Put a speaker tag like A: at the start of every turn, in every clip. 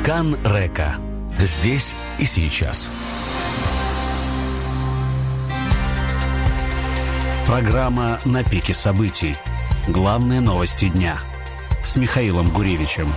A: Кан Река. Здесь и сейчас. Программа «На пике событий». Главные новости дня. С Михаилом Гуревичем.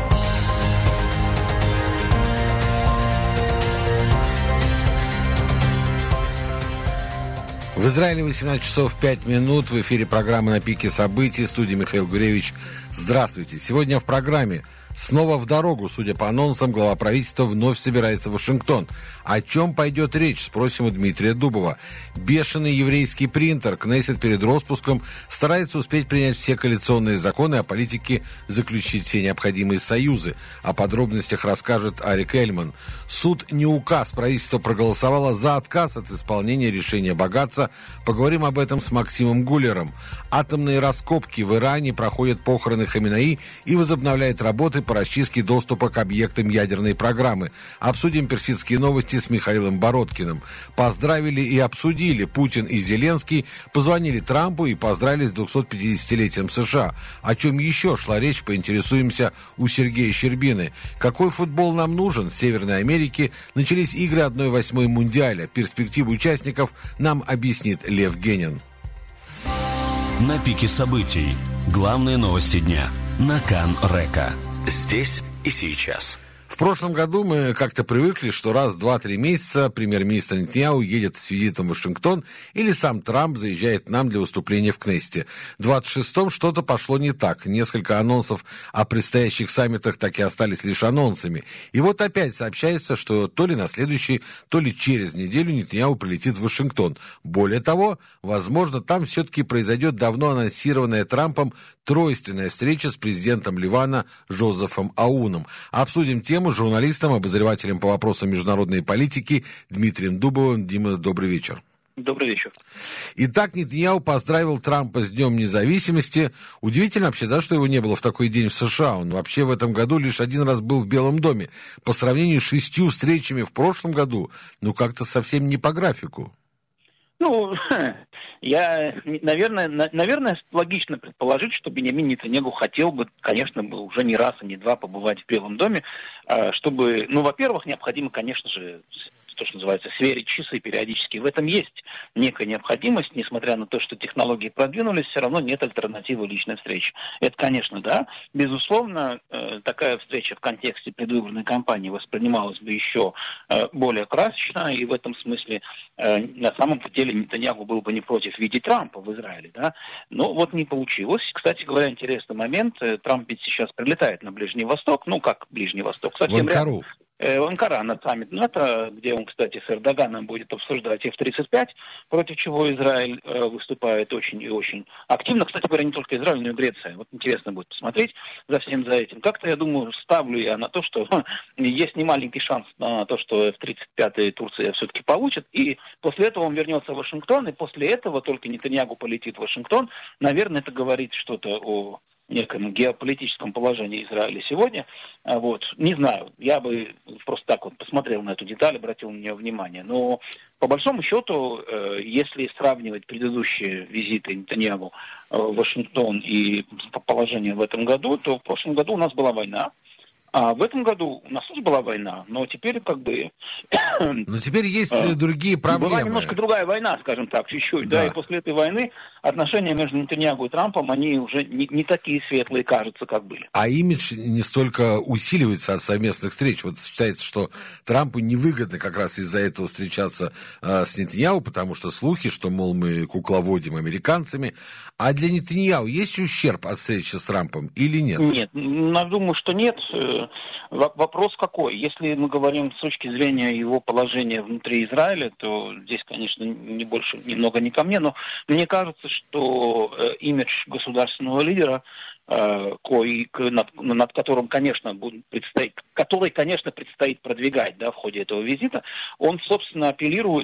B: В Израиле 18 часов 5 минут. В эфире программы «На пике событий». В студии Михаил Гуревич. Здравствуйте. Сегодня в программе снова в дорогу. Судя по анонсам, глава правительства вновь собирается в Вашингтон. О чем пойдет речь, спросим у Дмитрия Дубова. Бешеный еврейский принтер. Кнессет перед распуском старается успеть принять все коалиционные законы, о политике заключить все необходимые союзы. О подробностях расскажет Арик Эльман. Суд не указ. Правительство проголосовало за отказ от исполнения решения богатца. Поговорим об этом с Максимом Гулером. Атомные раскопки в Иране проходят похороны Хаминеи и возобновляют работы по расчистке доступа к объектам ядерной программы. Обсудим персидские новости с Михаилом Бородкиным. Поздравили и обсудили. Путин и Зеленский позвонили Трампу и поздравили с 250-летием США. О чем еще шла речь, поинтересуемся у Сергея Щербины. Какой футбол нам нужен? В Северной Америке начались игры 1/8 Мундиаля. Перспективы участников нам объяснит Лев Генин.
A: На пике событий. Главные новости дня. На Кан Река. Здесь и сейчас.
B: В прошлом году мы как-то привыкли, что раз в 2-3 месяца премьер-министр Нетаньяху едет с визитом в Вашингтон или сам Трамп заезжает к нам для выступления в Кнессете. В 26-м что-то пошло не так. Несколько анонсов о предстоящих саммитах так и остались лишь анонсами. И вот опять сообщается, что то ли на следующий, то ли через неделю Нетаньяху прилетит в Вашингтон. Более того, возможно, там все-таки произойдет давно анонсированная Трампом тройственная встреча с президентом Ливана Жозефом Ауном. Обсудим тему с журналистом, обозревателем по вопросам международной политики Дмитрием Дубовым. Дима, добрый вечер.
C: Добрый вечер.
B: Итак, Нетаньяху поздравил Трампа с Днем независимости. Удивительно вообще, да, что его не было в такой день в США. Он вообще в этом году лишь один раз был в Белом доме. По сравнению с 6 встречами в прошлом году, как-то совсем не по графику.
C: Наверное, логично предположить, что Биньямин Нетаньяху хотел бы, конечно, бы уже не раз и не два побывать в Белом доме, чтобы, во-первых, необходимо, конечно же, то, что называется, сверить часы периодически. В этом есть некая необходимость, несмотря на то, что технологии продвинулись, все равно нет альтернативы личной встречи. Это, конечно, да. Безусловно, такая встреча в контексте предвыборной кампании воспринималась бы еще более красочно, и в этом смысле на самом деле Нетаньяху был бы не против видеть Трампа в Израиле, да. Но вот не получилось. Кстати говоря, интересный момент. Трамп ведь сейчас прилетает на Ближний Восток. Как Ближний Восток? Совсем
B: в Анкару.
C: В Анкара на саммит НАТО, где он, кстати, с Эрдоганом будет обсуждать F-35, против чего Израиль выступает очень и очень активно. Кстати говоря, не только Израиль, но и Греция. Вот интересно будет посмотреть за всем за этим. Как-то, я думаю, ставлю я на то, что есть немаленький шанс на то, что F-35 Турция все-таки получит. И после этого он вернется в Вашингтон, и после этого только Нетаньяху полетит в Вашингтон. Наверное, это говорит что-то о неком геополитическом положении Израиля сегодня. Не знаю, я бы просто так вот посмотрел на эту деталь, обратил на нее внимание. Но по большому счету, если сравнивать предыдущие визиты Нетаньяху в Вашингтон и положение в этом году, то в прошлом году у нас была война. А в этом году у нас тоже была война, но теперь
B: Но теперь есть другие проблемы.
C: Была немножко другая война, скажем так, чуть-чуть. Да, и после этой войны отношения между Нетаньяху и Трампом, они уже не такие светлые, кажется, как были.
B: А имидж не столько усиливается от совместных встреч. Вот считается, что Трампу невыгодно как раз из-за этого встречаться с Нетаньяху, потому что слухи, что, мол, мы кукловодим американцами. А для Нетаньяху есть ущерб от встречи с Трампом или нет?
C: Нет, я думаю, что нет. Вопрос какой? Если мы говорим с точки зрения его положения внутри Израиля, то здесь, конечно, немного не ко мне, но мне кажется, что имидж государственного лидера, над которым, конечно, предстоит продвигать, да, в ходе этого визита, он, собственно, апеллирует